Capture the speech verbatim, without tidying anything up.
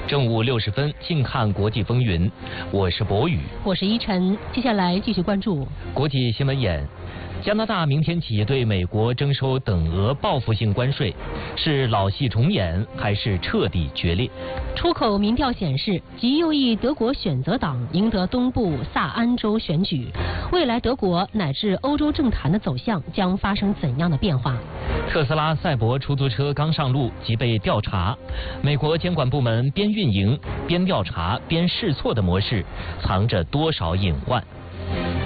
正午六十分，静看国际风云。我是博宇， 我是依晨。接下来继续关注国际新闻眼。加拿大明天起对美国征收等额报复性关税，是老戏重演还是彻底决裂？ 出口民调显示，极右翼德国选择党赢得东部萨安州选举，未来德国乃至欧洲政坛的走向将发生怎样的变化？ 特斯拉赛博出租车刚上路即被调查，美国监管部门边运营边调查边试错的模式，藏着多少隐患？